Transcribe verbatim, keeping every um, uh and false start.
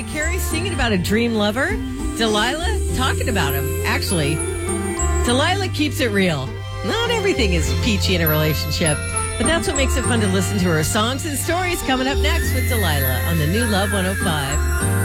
Mariah Carey singing about a dream lover. Delilah talking about him. Actually, Delilah keeps it real. Not everything is peachy in a relationship, but that's what makes it fun to listen to her songs and stories. Coming up next with Delilah on the new Love one oh five.